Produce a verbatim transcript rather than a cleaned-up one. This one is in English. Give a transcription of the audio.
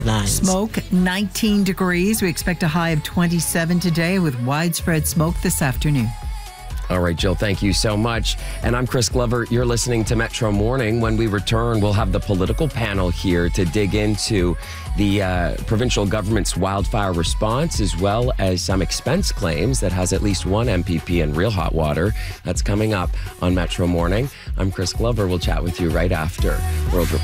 Nice. Smoke, nineteen degrees. We expect a high of twenty-seven today with widespread smoke this afternoon. All right, Jill, thank you so much. And I'm Chris Glover. You're listening to Metro Morning. When we return, we'll have the political panel here to dig into the uh, provincial government's wildfire response, as well as some expense claims that has at least one M P P in real hot water. That's coming up on Metro Morning. I'm Chris Glover. We'll chat with you right after World Report.